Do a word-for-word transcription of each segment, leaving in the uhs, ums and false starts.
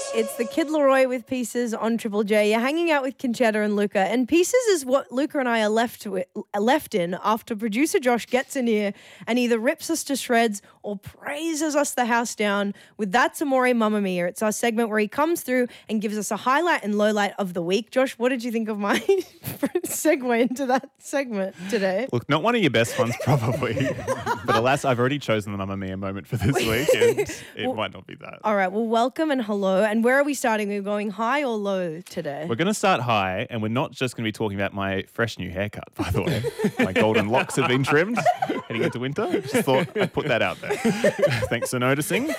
It's the Kid Laroi with Pieces on Triple J. You're hanging out with Conchetta and Luca, and Pieces is what Luca and I are left with, left in after producer Josh gets in here and either rips us to shreds or praises us the house down with That's Amore Mamma Mia. It's our segment where he comes through and gives us a highlight and lowlight of the week. Josh, what did you think of my segue into that segment today? Look, not one of your best ones probably, but alas, I've already chosen the Mamma Mia moment for this week and it well, might not be that. All right, well, welcome and hello. And where are we starting? We're going high or low today? We're going to start high, and we're not just going to be talking about my fresh new haircut, by the way. My golden locks have been trimmed heading into winter. Just thought I'd put that out there. Thanks for noticing.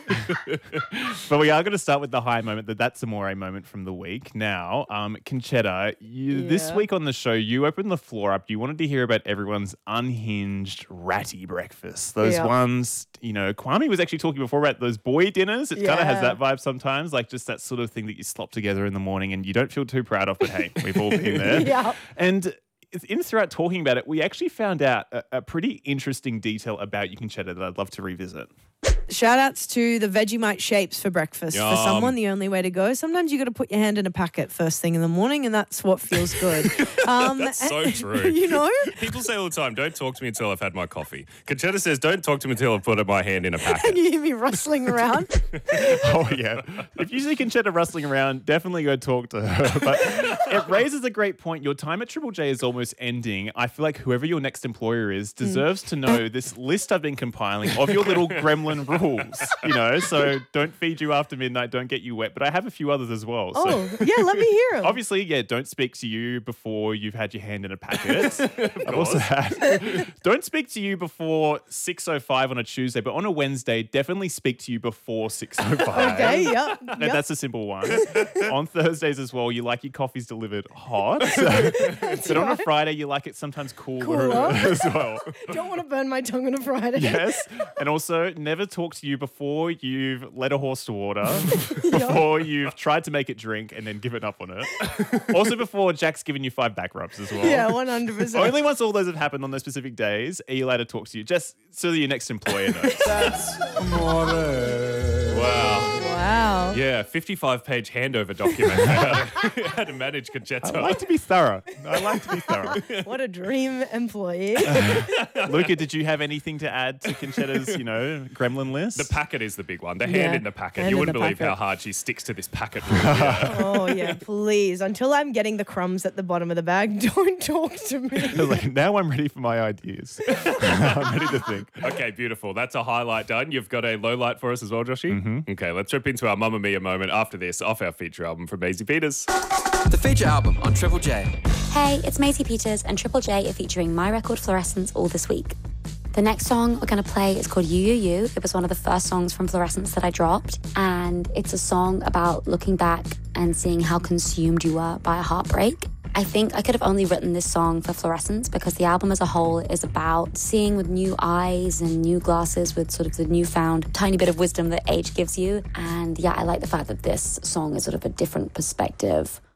But we are going to start with the high moment, the That's Amore moment from the week. Now, um, Conchetta, you, yeah. this week on the show, you opened the floor up. You wanted to hear about everyone's unhinged, ratty breakfasts. Those yeah. ones, you know, Kwame was actually talking before about those boy dinners. It yeah. kind of has that vibe sometimes, like just that sort of thing that you slop together in the morning and you don't feel too proud of, but hey, we've all been there. yeah. And in throughout talking about it, we actually found out a, a pretty interesting detail about you, Conchetta, that I'd love to revisit. Shout outs to the Vegemite shapes for breakfast. Yum. For someone, the only way to go. Sometimes you got to put your hand in a packet first thing in the morning, and that's what feels good. Um, That's so true. You know? People say all the time, don't talk to me until I've had my coffee. Conchetta says, don't talk to me until I've put my hand in a And packet. you hear me rustling around. Oh, yeah. If you see Conchetta rustling around, definitely go talk to her. But it raises a great point. Your time at Triple J is almost ending. I feel like whoever your next employer is deserves mm. to know this list I've been compiling of your little gremlin rules, you know, so don't feed you after midnight, don't get you wet. But I have a few others as well. So Oh, yeah, let me hear them. obviously, yeah, don't speak to you before you've had your hand in a packet. I've also had, don't speak to you before six oh five on a Tuesday, but on a Wednesday, definitely speak to you before six oh five. Okay, yep. And yep. that's a simple one. On Thursdays as well, you like your coffees delivered hot. So, but on a Friday, you like it sometimes cooler, Cooler. as well. Don't want to burn my tongue on a Friday. Yes. And also, never talk to you before you've led a horse to water, before you've tried to make it drink and then given up on it. Also, before Jack's given you five back rubs as well. Yeah, one hundred percent. Only once all those have happened on those specific days are you allowed to talk to you, just so that your next employer knows. That's amore. Wow. Wow. Yeah, fifty-five page handover document. How to manage Conchetta. I like to be thorough. I like to be thorough. What a dream employee. Luca, did you have anything to add to Conchetta's, you know, gremlin list? The packet is the big one. The hand Yeah, in the packet. hand You in wouldn't the believe packet. how hard she sticks to this packet. Yeah. Oh, yeah, please. Until I'm getting the crumbs at the bottom of the bag, don't talk to me. Like, now I'm ready for my ideas. I'm ready to think. Okay, beautiful. That's a highlight done. You've got a low light for us as well, Joshy? Mm-hmm. Okay, let's trip into our Mamma Mia moment after this off our feature album from Maisie Peters. The feature album on Triple J. Hey, it's Maisie Peters and Triple J are featuring my record Fluorescence all this week. The next song we're going to play is called You, You, You. It was one of the first songs from Fluorescence that I dropped, and it's a song about looking back and seeing how consumed you were by a heartbreak. I think I could have only written this song for Fluorescence because the album as a whole is about seeing with new eyes and new glasses with sort of the newfound tiny bit of wisdom that age gives you. And yeah, I like the fact that this song is sort of a different perspective